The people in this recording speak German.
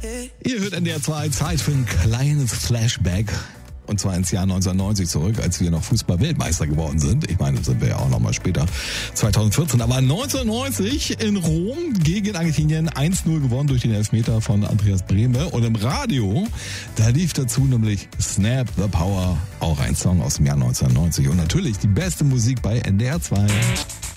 Ihr hört NDR 2, Zeit für ein kleines Flashback. Und zwar ins Jahr 1990 zurück, als wir noch Fußball-Weltmeister geworden sind. Ich meine, das sind wir ja auch noch mal später, 2014. Aber 1990 in Rom gegen Argentinien 1-0 gewonnen durch den Elfmeter von Andreas Brehme. Und im Radio, da lief dazu nämlich Snap the Power, auch ein Song aus dem Jahr 1990. Und natürlich die beste Musik bei NDR 2.